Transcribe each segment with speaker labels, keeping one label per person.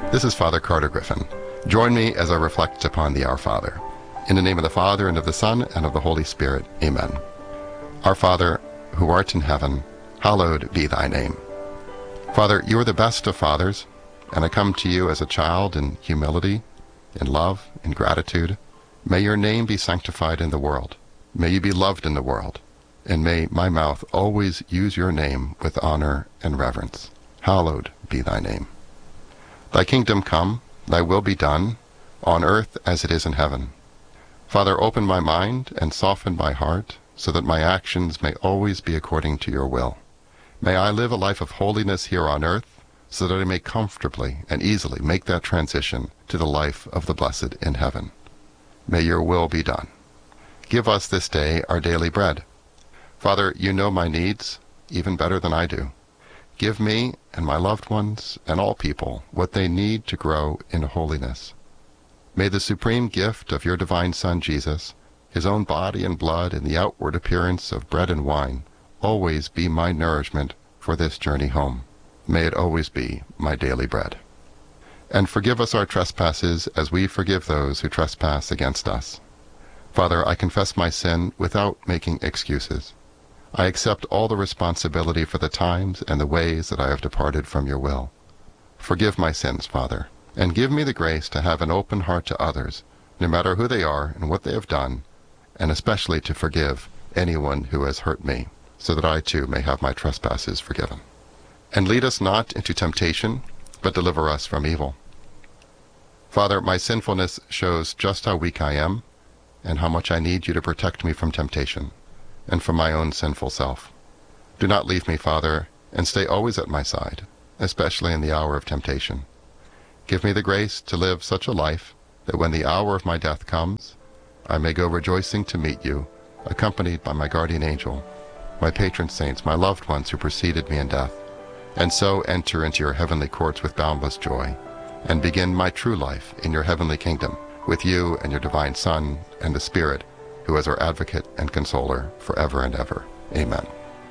Speaker 1: This is Father Carter Griffin. Join me as I reflect upon the Our Father. In the name of the Father, and of the Son, and of the Holy Spirit. Amen. Our Father, who art in heaven, hallowed be thy name. Father, you are the best of fathers, and I come to you as a child in humility, in love, in gratitude. May your name be sanctified in the world. May you be loved in the world. And may my mouth always use your name with honor and reverence. Hallowed be thy name. Thy kingdom come, thy will be done, on earth as it is in heaven. Father, open my mind and soften my heart, so that my actions may always be according to your will. May I live a life of holiness here on earth, so that I may comfortably and easily make that transition to the life of the blessed in heaven. May your will be done. Give us this day our daily bread. Father, you know my needs even better than I do. Give me and my loved ones and all people what they need to grow in holiness. May the supreme gift of your divine Son, Jesus, his own body and blood in the outward appearance of bread and wine, always be my nourishment for this journey home. May it always be my daily bread. And forgive us our trespasses as we forgive those who trespass against us. Father, I confess my sin without making excuses. I accept all the responsibility for the times and the ways that I have departed from your will. Forgive my sins, Father, and give me the grace to have an open heart to others, no matter who they are and what they have done, and especially to forgive anyone who has hurt me, so that I too may have my trespasses forgiven. And lead us not into temptation, but deliver us from evil. Father, my sinfulness shows just how weak I am, and how much I need you to protect me from temptation, and from my own sinful self. Do not leave me, Father, and stay always at my side, especially in the hour of temptation. Give me the grace to live such a life that when the hour of my death comes, I may go rejoicing to meet you, accompanied by my guardian angel, my patron saints, my loved ones who preceded me in death, and so enter into your heavenly courts with boundless joy, and begin my true life in your heavenly kingdom, with you and your divine Son and the Spirit, who is our advocate and consoler forever and ever. Amen.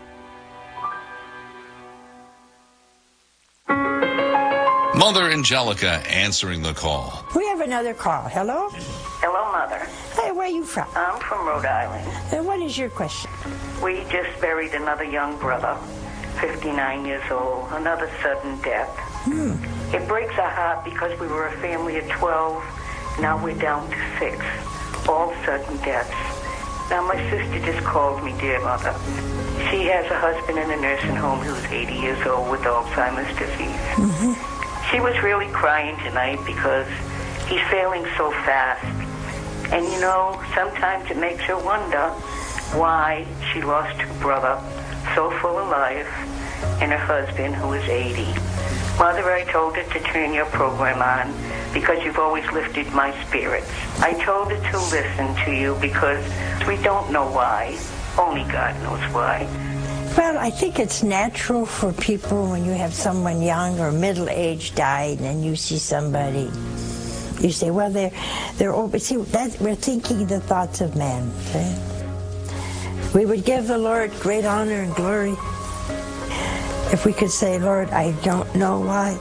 Speaker 2: Mother Angelica answering the call.
Speaker 3: We have another call. Hello?
Speaker 4: Hello, Mother.
Speaker 3: Hey, where are you from?
Speaker 4: I'm from Rhode Island.
Speaker 3: And what is your question?
Speaker 4: We just buried another young brother, 59 years old, another sudden death. It breaks our heart because we were a family of 12. Now we're down to 6. All sudden deaths. Now my sister just called me, dear Mother. She has a husband in a nursing home who's 80 years old with Alzheimer's disease. She was really crying tonight because he's failing so fast. And you know, sometimes it makes her wonder why she lost her brother, so full of life, and her husband who is 80. Mother, I told her to turn your program on because you've always lifted my spirits. I told her to listen to you because we don't know why. Only God knows why.
Speaker 3: Well, I think it's natural for people when you have someone young or middle-aged died and you see somebody, you say, well, they're over. See, we're thinking the thoughts of man. Okay? We would give the Lord great honor and glory if we could say, Lord, I don't know why.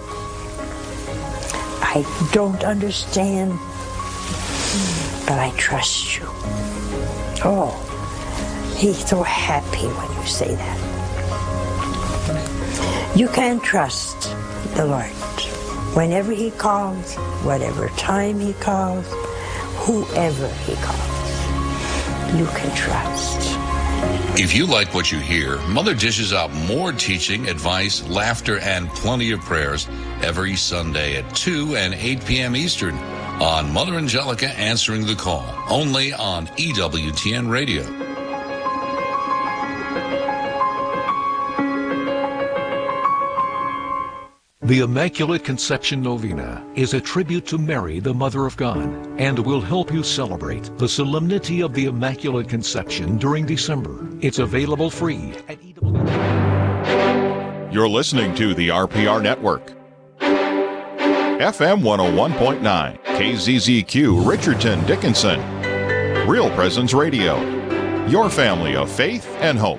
Speaker 3: I don't understand, but I trust you. Oh, he's so happy when you say that. You can trust the Lord. Whenever he calls, whatever time he calls, whoever he calls, you can trust.
Speaker 2: If you like what you hear, Mother dishes out more teaching, advice, laughter, and plenty of prayers every Sunday at 2 and 8 p.m. Eastern on Mother Angelica Answering the Call, only on EWTN Radio.
Speaker 5: The Immaculate Conception Novena is a tribute to Mary, the Mother of God, and will help you celebrate the solemnity of the Immaculate Conception during December. It's available free at
Speaker 6: You're listening to the RPR Network. FM 101.9, KZZQ, Richardson, Dickinson. Real Presence Radio. Your family of faith and hope.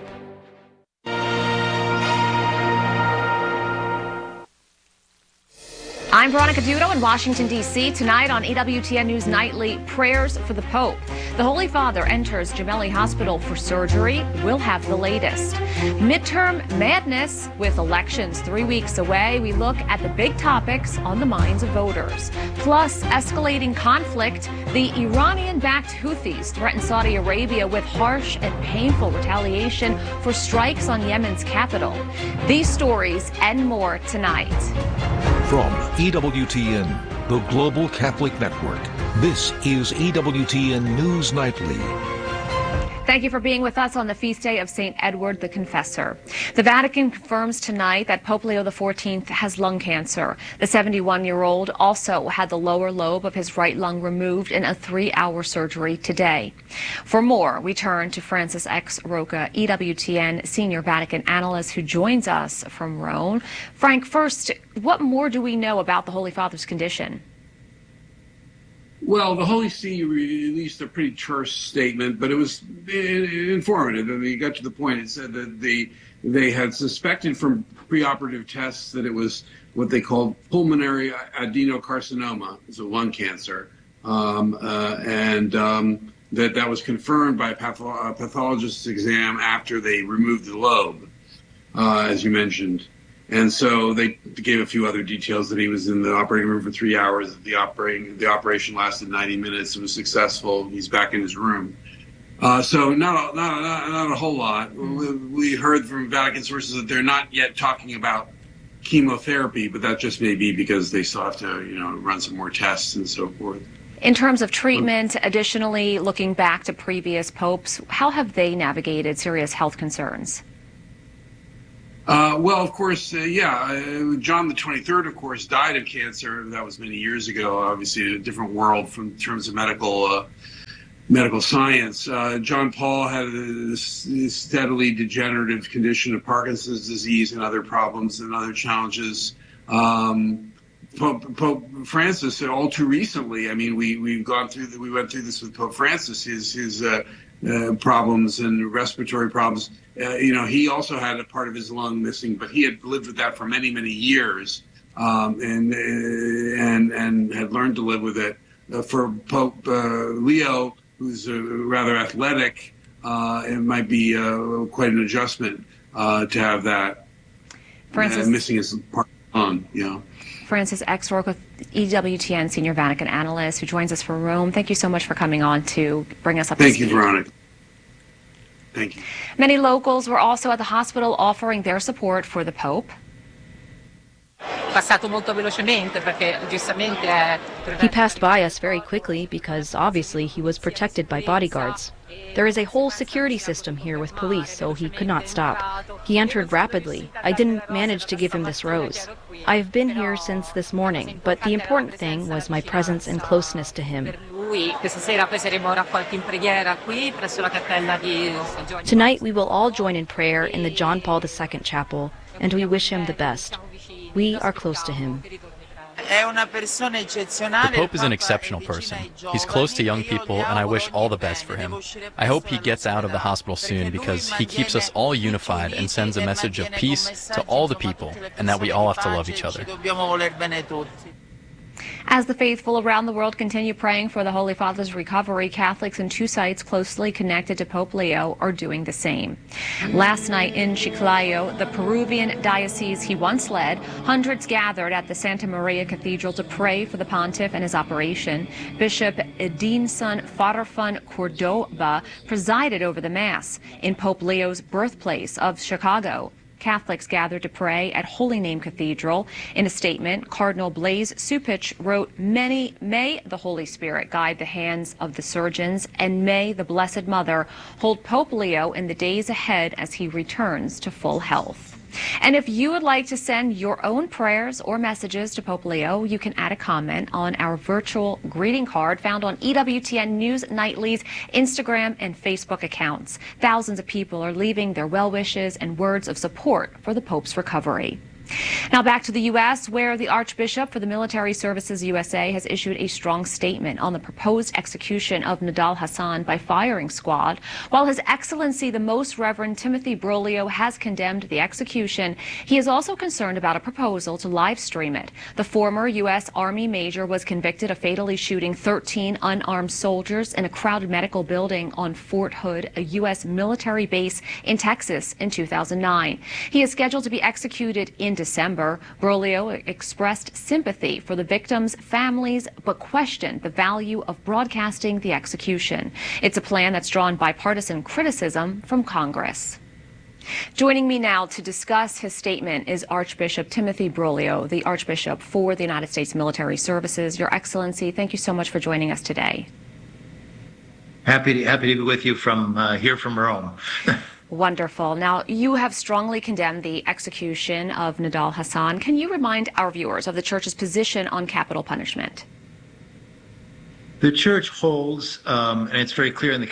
Speaker 7: I'm Veronica Dudo in Washington, D.C. Tonight on EWTN News Nightly, prayers for the Pope. The Holy Father enters Gemelli Hospital for surgery. We'll have the latest. Midterm madness with elections 3 weeks away. We look at the big topics on the minds of voters. Plus, escalating conflict. The Iranian-backed Houthis threaten Saudi Arabia with harsh and painful retaliation for strikes on Yemen's capital. These stories and more tonight.
Speaker 5: From EWTN, the Global Catholic Network, this is EWTN News Nightly.
Speaker 7: Thank you for being with us on the feast day of St. Edward the Confessor. The Vatican confirms tonight that Pope Leo XIV has lung cancer. The 71-year-old also had the lower lobe of his right lung removed in a 3-hour surgery today. For more, we turn to Francis X. Rocca, EWTN senior Vatican analyst who joins us from Rome. Frank, first, what more do we know about the Holy Father's condition?
Speaker 8: Well, the Holy See released a pretty terse statement, but it was informative. I mean, it got to the point. It said that they had suspected from preoperative tests that it was what they called pulmonary adenocarcinoma, it's a lung cancer, and that was confirmed by a pathologist's exam after they removed the lobe, as you mentioned. And so they gave a few other details, that he was in the operating room for 3 hours, that the operation lasted 90 minutes, it was successful, he's back in his room. So not a whole lot. We heard from Vatican sources that they're not yet talking about chemotherapy, but that just may be because they still have to, run some more tests and so forth.
Speaker 7: In terms of treatment, additionally, looking back to previous popes, how have they navigated serious health concerns?
Speaker 8: Well, of course, John the 23rd, of course, died of cancer. That was many years ago. Obviously, a different world in terms of medical science. John Paul had a steadily degenerative condition of Parkinson's disease and other problems and other challenges. Pope Francis, all too recently, I mean, we went through this with Pope Francis, his problems and respiratory problems. He also had a part of his lung missing, but he had lived with that for many, many years, and had learned to live with it. For Pope Leo, who's rather athletic, it might be quite an adjustment to have that missing his part of the lung.
Speaker 7: Francis X. Rocca, EWTN senior Vatican analyst, who joins us from Rome. Thank you so much for coming on to bring us up to speed.
Speaker 8: Thank you, Veronica. Thank you.
Speaker 7: Many locals were also at the hospital offering their support for the Pope.
Speaker 9: He passed by us very quickly because obviously he was protected by bodyguards. There is a whole security system here with police, so he could not stop. He entered rapidly. I didn't manage to give him this rose. I have been here since this morning, but the important thing was my presence and closeness to him. Tonight we will all join in prayer in the John Paul II Chapel, and we wish him the best. We are close to him.
Speaker 10: The Pope is an exceptional person. He's close to young people, and I wish all the best for him. I hope he gets out of the hospital soon because he keeps us all unified and sends a message of peace to all the people, and that we all have to love each other.
Speaker 7: As the faithful around the world continue praying for the Holy Father's recovery, Catholics in 2 sites closely connected to Pope Leo are doing the same. Last night in Chiclayo, the Peruvian diocese he once led, hundreds gathered at the Santa Maria Cathedral to pray for the pontiff and his operation. Bishop Edinson Farfan Cordoba presided over the Mass in Pope Leo's birthplace of Chicago. Catholics gathered to pray at Holy Name Cathedral. In a statement, Cardinal Blaise Cupich wrote, May the Holy Spirit guide the hands of the surgeons, and may the Blessed Mother hold Pope Leo in the days ahead as he returns to full health. And if you would like to send your own prayers or messages to Pope Leo, you can add a comment on our virtual greeting card found on EWTN News Nightly's Instagram and Facebook accounts. Thousands of people are leaving their well wishes and words of support for the Pope's recovery. Now back to the U.S., where the Archbishop for the Military Services USA has issued a strong statement on the proposed execution of Nidal Hasan by firing squad. While His Excellency the Most Reverend Timothy Broglio has condemned the execution, he is also concerned about a proposal to live stream it. The former U.S. Army major was convicted of fatally shooting 13 unarmed soldiers in a crowded medical building on Fort Hood, a U.S. military base in Texas in 2009. He is scheduled to be executed in December. Broglio expressed sympathy for the victims' families, but questioned the value of broadcasting the execution. It's a plan that's drawn bipartisan criticism from Congress. Joining me now to discuss his statement is Archbishop Timothy Broglio, the Archbishop for the United States Military Services. Your Excellency, thank you so much for joining us today.
Speaker 11: Happy to be with you from here from Rome.
Speaker 7: Wonderful. Now, you have strongly condemned the execution of Nidal Hasan. Can you remind our viewers of the Church's position on capital punishment?
Speaker 11: The Church holds, and it's very clear in the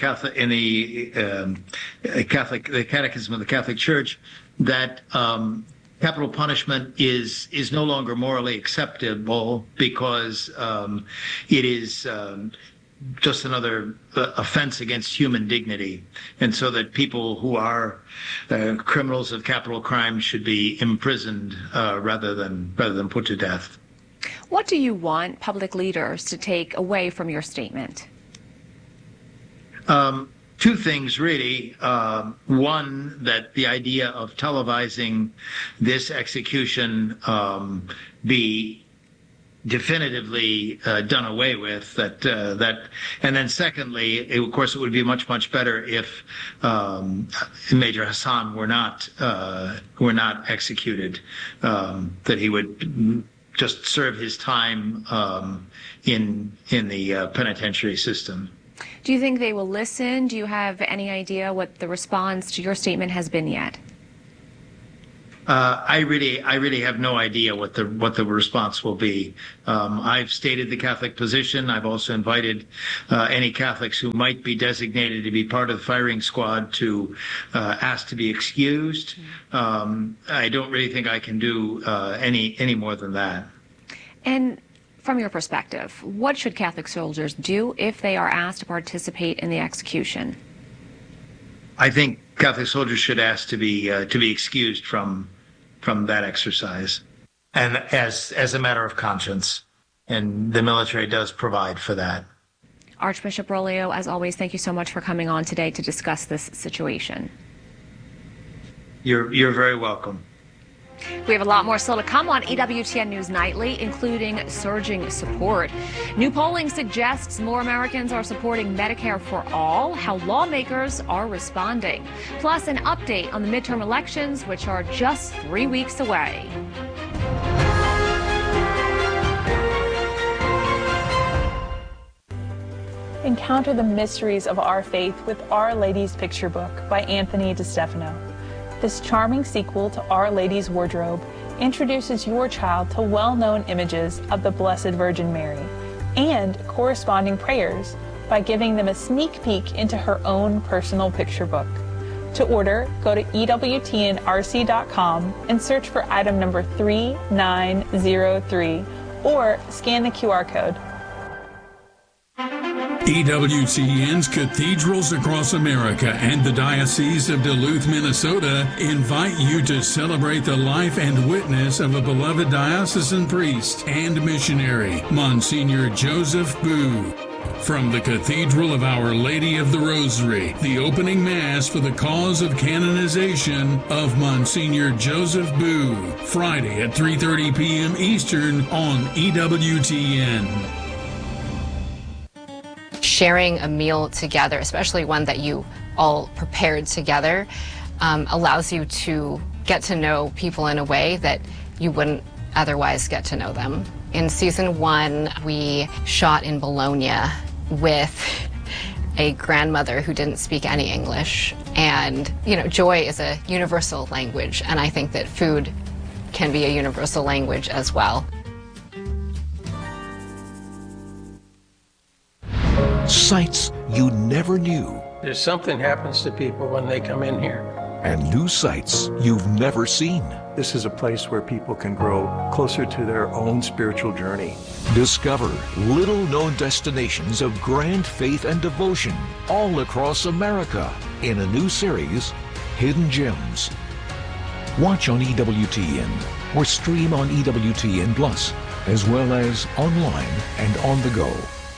Speaker 11: Catechism of the Catholic Church, that capital punishment is no longer morally acceptable because it is just another offense against human dignity, and so that people who are criminals of capital crime should be imprisoned rather than put to death.
Speaker 7: What do you want public leaders to take away from your statement?
Speaker 11: Two things, really. One, that the idea of televising this execution be definitively done away with, and then secondly, of course, it would be much better if Major Hasan were not executed, that he would just serve his time in the penitentiary system.
Speaker 7: Do you think they will listen? Do you have any idea what the response to your statement has been yet?
Speaker 11: I really have no idea what the response will be. I've stated the Catholic position. I've also invited any Catholics who might be designated to be part of the firing squad to ask to be excused. I don't really think I can do any more than that.
Speaker 7: And from your perspective, what should Catholic soldiers do if they are asked to participate in the execution?
Speaker 11: I think Catholic soldiers should ask to be excused from that exercise, and as a matter of conscience, and the military does provide for that.
Speaker 7: Archbishop Broglio, as always, thank you so much for coming on today to discuss this situation.
Speaker 11: You're very welcome.
Speaker 7: We have a lot more still to come on EWTN News Nightly, including surging support. New polling suggests more Americans are supporting Medicare for all, how lawmakers are responding. Plus, an update on the midterm elections, which are just 3 weeks away.
Speaker 12: Encounter the mysteries of our faith with Our Lady's Picture Book by Anthony DeStefano. This charming sequel to Our Lady's Wardrobe introduces your child to well-known images of the Blessed Virgin Mary and corresponding prayers by giving them a sneak peek into her own personal picture book. To order, go to EWTNRC.com and search for item number 3903 or scan the QR code.
Speaker 13: EWTN's cathedrals across America and the Diocese of Duluth, Minnesota invite you to celebrate the life and witness of a beloved diocesan priest and missionary, Monsignor Joseph Boo. From the Cathedral of Our Lady of the Rosary, the opening Mass for the cause of canonization of Monsignor Joseph Boo, Friday at 3:30 p.m. Eastern on EWTN.
Speaker 14: Sharing a meal together, especially one that you all prepared together, allows you to get to know people in a way that you wouldn't otherwise get to know them. In season 1, we shot in Bologna with a grandmother who didn't speak any English. And, you know, joy is a universal language, and I think that food can be a universal language as well.
Speaker 5: Sights you never knew.
Speaker 15: There's something happens to people when they come in here.
Speaker 5: And new sights you've never seen.
Speaker 15: This is a place where people can grow closer to their own spiritual journey.
Speaker 5: Discover little-known destinations of grand faith and devotion all across America in a new series, Hidden Gems. Watch on EWTN or stream on EWTN Plus, as well as online and on the go.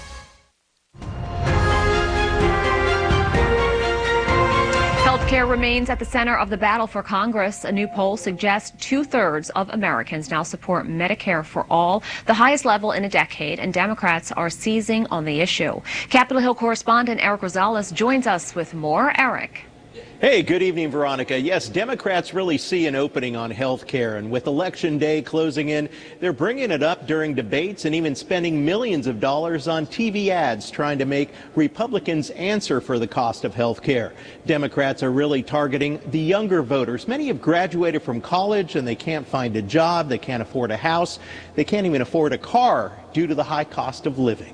Speaker 7: Healthcare remains at the center of the battle for Congress. A new poll suggests 2/3 of Americans now support Medicare for all, the highest level in a decade, and Democrats are seizing on the issue. Capitol Hill correspondent Eric Rosales joins us with more. Eric.
Speaker 16: Hey, good evening, Veronica. Yes, Democrats really see an opening on health care, and with Election Day closing in, they're bringing it up during debates and even spending millions of dollars on TV ads trying to make Republicans answer for the cost of health care. Democrats are really targeting the younger voters. Many have graduated from college and they can't find a job, they can't afford a house, they can't even afford a car due to the high cost of living.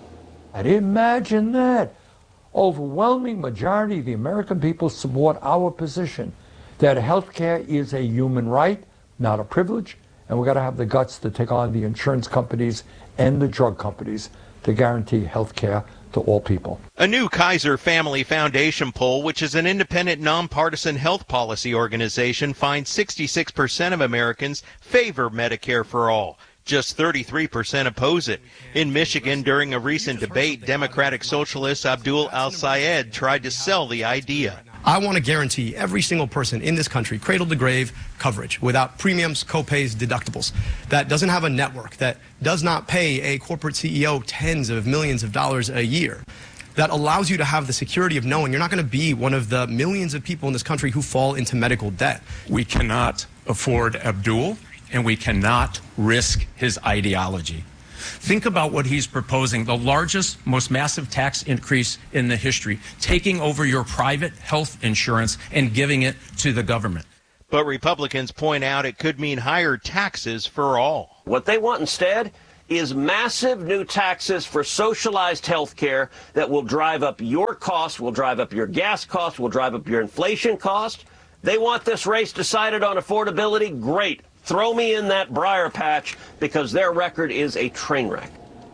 Speaker 17: And imagine that. Overwhelming majority of the American people support our position that health care is a human right, not a privilege, and we've got to have the guts to take on the insurance companies and the drug companies to guarantee health care to all people.
Speaker 16: A new Kaiser Family Foundation poll, which is an independent, nonpartisan health policy organization, finds 66% of Americans favor Medicare for all. Just 33% oppose it. In Michigan, during a recent debate, Democratic Socialist Abdul Al-Sayed tried to sell the idea.
Speaker 18: I want to guarantee every single person in this country cradle to grave coverage without premiums, copays, deductibles. That doesn't have a network, that does not pay a corporate CEO tens of millions of dollars a year. That allows you to have the security of knowing you're not going to be one of the millions of people in this country who fall into medical debt.
Speaker 19: We cannot afford Abdul, and we cannot risk his ideology. Think about what he's proposing, the largest, most massive tax increase in the history, taking over your private health insurance and giving it to the government.
Speaker 16: But Republicans point out it could mean higher taxes for all.
Speaker 20: What they want instead is massive new taxes for socialized health care that will drive up your costs, will drive up your gas costs, will drive up your inflation cost. They want this race decided on affordability. Great. Throw me in that briar patch, because their record is a train wreck.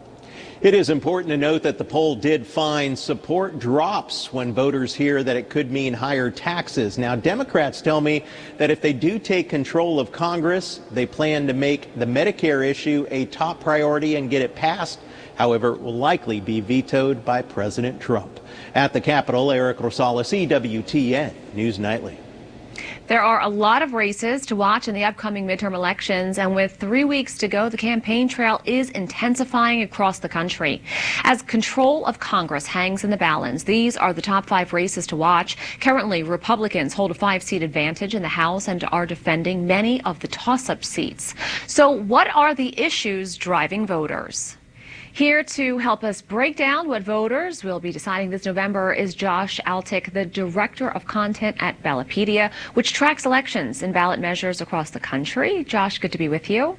Speaker 16: It is important to note that the poll did find support drops when voters hear that it could mean higher taxes. Now, Democrats tell me that if they do take control of Congress, they plan to make the Medicare issue a top priority and get it passed. However, it will likely be vetoed by President Trump. At the Capitol, Eric Rosales, EWTN News Nightly.
Speaker 7: There are a lot of races to watch in the upcoming midterm elections, and with 3 weeks to go, the campaign trail is intensifying across the country. As control of Congress hangs in the balance, these are the top 5 races to watch. Currently, Republicans hold a 5-seat advantage in the House and are defending many of the toss-up seats. So what are the issues driving voters? Here to help us break down what voters will be deciding this November is Josh Altick, the Director of Content at Ballotpedia, which tracks elections and ballot measures across the country. Josh, good to be with you.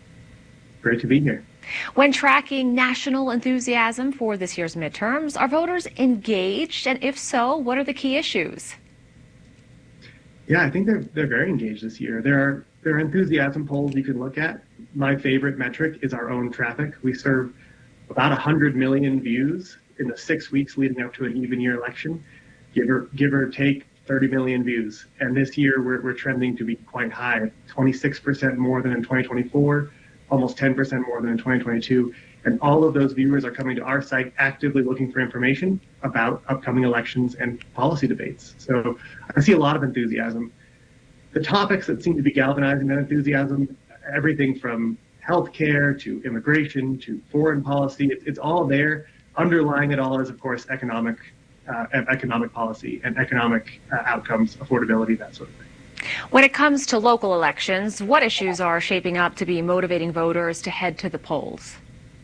Speaker 21: Great to be here.
Speaker 7: When tracking national enthusiasm for this year's midterms, are voters engaged? And if so, what are the key issues?
Speaker 21: Yeah, I think they're very engaged this year. There are enthusiasm polls you can look at. My favorite metric is our own traffic. We serve about 100 million views in the 6 weeks leading up to an even year election, give or take 30 million views. And this year we're trending to be quite high, 26% more than in 2024, almost 10% more than in 2022. And all of those viewers are coming to our site actively looking for information about upcoming elections and policy debates. So I see a lot of enthusiasm. The topics that seem to be galvanizing that enthusiasm, everything from healthcare to immigration to foreign policy, it's all there. Underlying it all is, of course, economic policy and economic outcomes, affordability, that sort of thing.
Speaker 7: When it comes to local elections, what issues are shaping up to be motivating voters to head to the polls?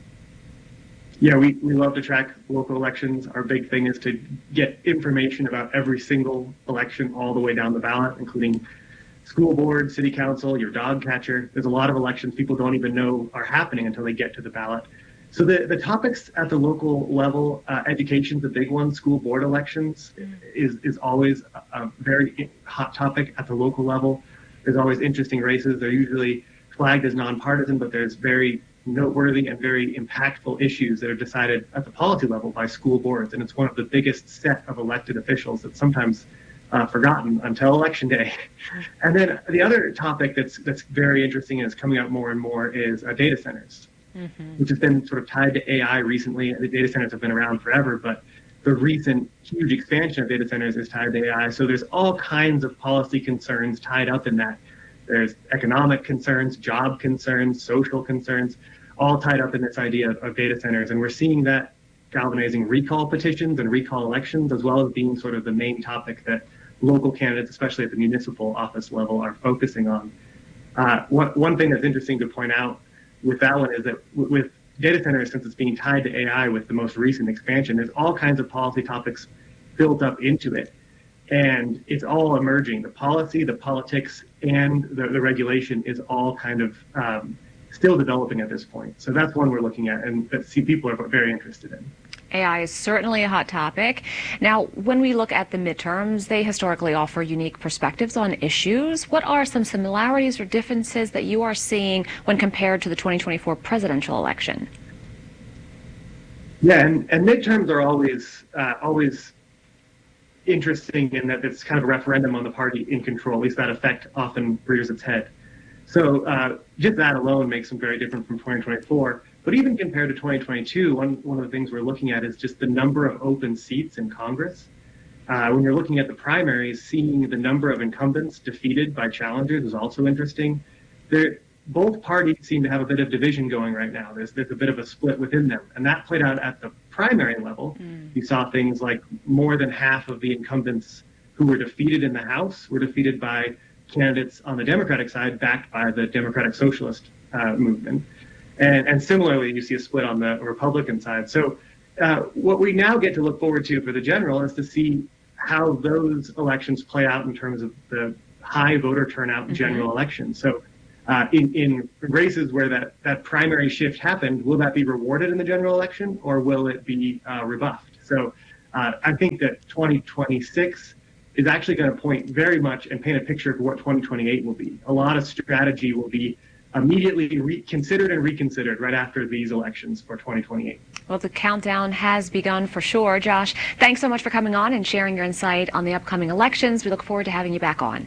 Speaker 21: Yeah, we love to track local elections. Our big thing is to get information about every single election all the way down the ballot, including school board, city council, your dog catcher. There's a lot of elections people don't even know are happening until they get to the ballot. So the topics at the local level, education's a big one. School board elections is always a very hot topic at the local level. There's always interesting races. They're usually flagged as nonpartisan, but there's very noteworthy and very impactful issues that are decided at the policy level by school boards. And it's one of the biggest set of elected officials that's sometimes forgotten until Election Day. And then the other topic that's very interesting and is coming up more and more is data centers, which has been sort of tied to AI recently. The data centers have been around forever, but the recent huge expansion of data centers is tied to AI. So there's all kinds of policy concerns tied up in that. There's economic concerns, job concerns, social concerns, all tied up in this idea of data centers. And we're seeing that galvanizing recall petitions and recall elections, as well as being sort of the main topic that local candidates, especially at the municipal office level, are focusing on. One thing that's interesting to point out with that one is that with data centers, since it's being tied to AI with the most recent expansion, there's all kinds of policy topics built up into it. And it's all emerging. The policy, the politics, and the regulation is all kind of still developing at this point. So that's one we're looking at and that people are very interested in.
Speaker 7: AI is certainly a hot topic. Now, when we look at the midterms, they historically offer unique perspectives on issues. What are some similarities or differences that you are seeing when compared to the 2024 presidential election?
Speaker 21: Yeah, and midterms are always interesting in that it's kind of a referendum on the party in control. At least that effect often rears its head. So just that alone makes them very different from 2024. But even compared to 2022, one of the things we're looking at is just the number of open seats in Congress. When you're looking at the primaries, seeing the number of incumbents defeated by challengers is also interesting. Both parties seem to have a bit of division going right now. There's a bit of a split within them. And that played out at the primary level. You saw things like more than half of the incumbents who were defeated in the House were defeated by candidates on the Democratic side backed by the Democratic Socialist movement. And similarly, you see a split on the Republican side. So what we now get to look forward to for the general is to see how those elections play out in terms of the high voter turnout in general elections. So in races where that primary shift happened, will that be rewarded in the general election or will it be rebuffed? So I think that 2026 is actually going to point very much and paint a picture of what 2028 will be. A lot of strategy will be immediately considered and reconsidered right after these elections for 2028.
Speaker 7: Well, the countdown has begun for sure. Josh, thanks so much for coming on and sharing your insight on the upcoming elections. We look forward to having you back on.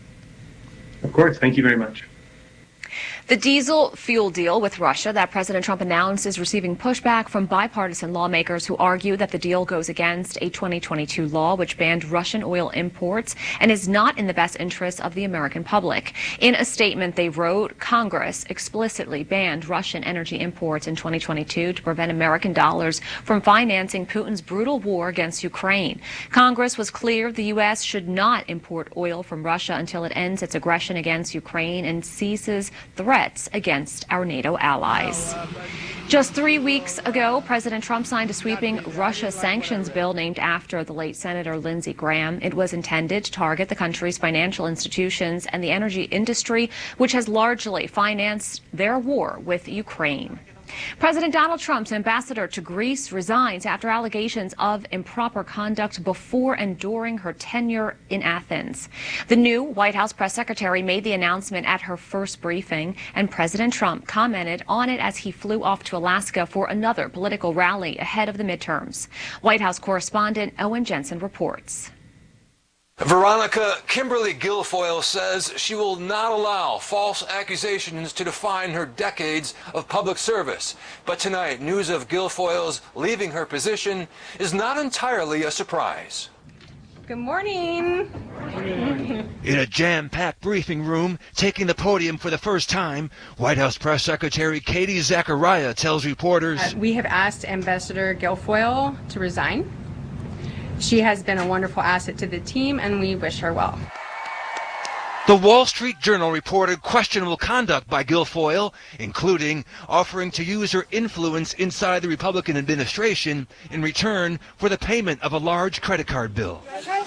Speaker 21: Of course. Thank you very much.
Speaker 7: The diesel fuel deal with Russia that President Trump announced is receiving pushback from bipartisan lawmakers who argue that the deal goes against a 2022 law which banned Russian oil imports and is not in the best interest of the American public. In a statement they wrote, Congress explicitly banned Russian energy imports in 2022 to prevent American dollars from financing Putin's brutal war against Ukraine. Congress was clear the U.S. should not import oil from Russia until it ends its aggression against Ukraine and ceases threats against our NATO allies. Just 3 weeks ago, President Trump signed a sweeping Russia sanctions bill named after the late Senator Lindsey Graham. It was intended to target the country's financial institutions and the energy industry, which has largely financed their war with Ukraine. President Donald Trump's ambassador to Greece resigns after allegations of improper conduct before and during her tenure in Athens. The new White House press secretary made the announcement at her first briefing, and President Trump commented on it as he flew off to Alaska for another political rally ahead of the midterms. White House correspondent Owen Jensen reports.
Speaker 1: Veronica, Kimberly Guilfoyle says she will not allow false accusations to define her decades of public service. But tonight, news of Guilfoyle's leaving her position is not entirely a surprise.
Speaker 22: Good morning.
Speaker 23: In a jam-packed briefing room, taking the podium for the first time, White House Press Secretary Katie Zachariah tells reporters,
Speaker 22: we have asked Ambassador Guilfoyle to resign. She has been a wonderful asset to the team, and we wish her well.
Speaker 23: The Wall Street Journal reported questionable conduct by Guilfoyle, including offering to use her influence inside the Republican administration in return for the payment of a large credit card bill.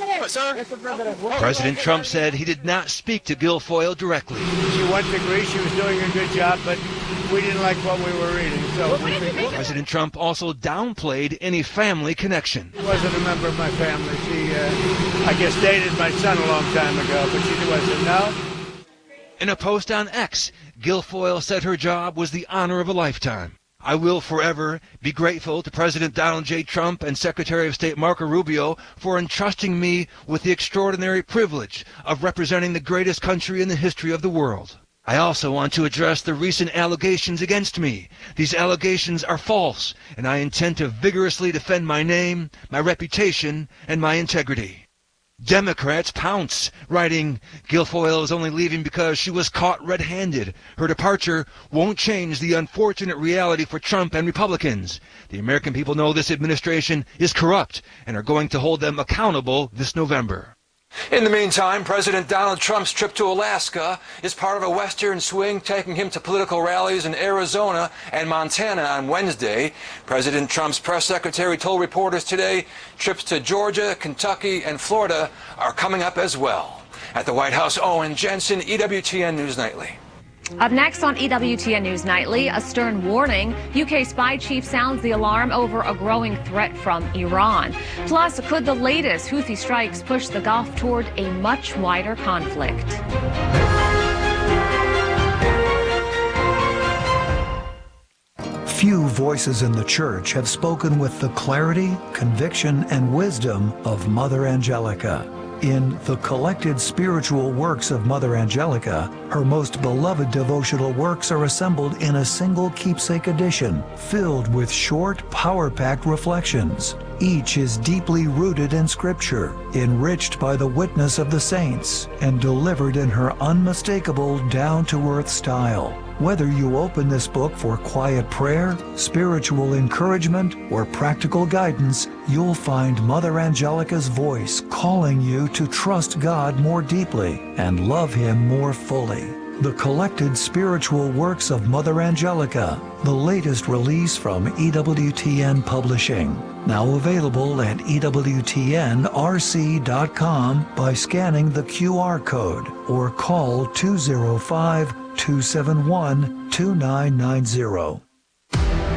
Speaker 23: President Trump said he did not speak to Guilfoyle directly.
Speaker 24: She went to Greece. She was doing a good job, but we didn't like what we were reading. So
Speaker 23: President Trump also downplayed any family connection.
Speaker 24: She wasn't a member of my family. She, I guess, dated my son a long time ago, but she wasn't. No.
Speaker 23: In a post on X, Guilfoyle said her job was the honor of a lifetime. I will forever be grateful to President Donald J. Trump and Secretary of State Marco Rubio for entrusting me with the extraordinary privilege of representing the greatest country in the history of the world. I also want to address the recent allegations against me. These allegations are false, and I intend to vigorously defend my name, my reputation, and my integrity. Democrats pounce, writing, Guilfoyle is only leaving because she was caught red-handed. Her departure won't change the unfortunate reality for Trump and Republicans. The American people know this administration is corrupt and are going to hold them accountable this November.
Speaker 1: In the meantime, President Donald Trump's trip to Alaska is part of a Western swing taking him to political rallies in Arizona and Montana on Wednesday. President Trump's press secretary told reporters today trips to Georgia, Kentucky, and Florida are coming up as well. At the White House, Owen Jensen, EWTN News Nightly.
Speaker 7: Up next on EWTN News Nightly, a stern warning. UK spy chief sounds the alarm over a growing threat from Iran. Plus, could the latest Houthi strikes push the Gulf toward a much wider conflict?
Speaker 2: Few voices in the church have spoken with the clarity, conviction, and wisdom of Mother Angelica. In the collected spiritual works of Mother Angelica, her most beloved devotional works are assembled in a single keepsake edition, filled with short, power-packed reflections. Each is deeply rooted in Scripture, enriched by the witness of the saints, and delivered in her unmistakable, down-to-earth style. Whether you open this book for quiet prayer, spiritual encouragement, or practical guidance, you'll find Mother Angelica's voice calling you to trust God more deeply and love Him more fully. The collected spiritual works of Mother Angelica, the latest release from EWTN Publishing. Now available at EWTNRC.com by scanning the QR code or call 205-271-2990.